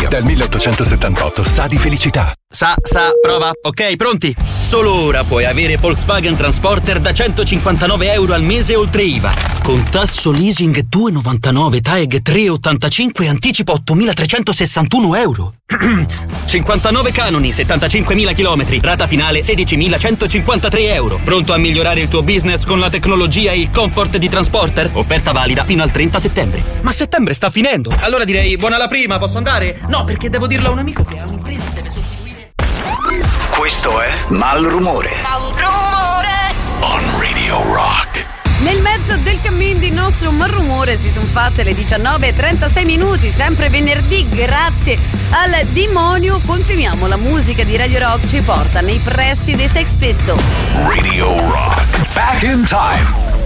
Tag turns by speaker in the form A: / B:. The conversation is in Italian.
A: Dal 1878 sa di felicità.
B: Prova. Ok, pronti? Solo ora puoi avere Volkswagen Transporter da €159 al mese oltre IVA. Con tasso leasing 2,99, TAEG 3,85 e anticipo €8.361. 59 canoni, 75.000 chilometri, rata finale €16.153. Pronto a migliorare il tuo business con la tecnologia e il comfort di Transporter? Offerta valida fino al 30 settembre. Ma settembre sta finendo. Allora direi buona alla prima, posso andare? No, perché devo dirlo a un amico che ha un'impresa e deve sostituire.
C: Questo è Malrumore. On Radio Rock.
D: Nel mezzo del cammin di nostro Malrumore si sono fatte le 19:36, sempre venerdì, grazie al demonio. Continuiamo, la musica di Radio Rock ci porta nei pressi dei Sex Pistols.
C: Radio Rock. Back in time.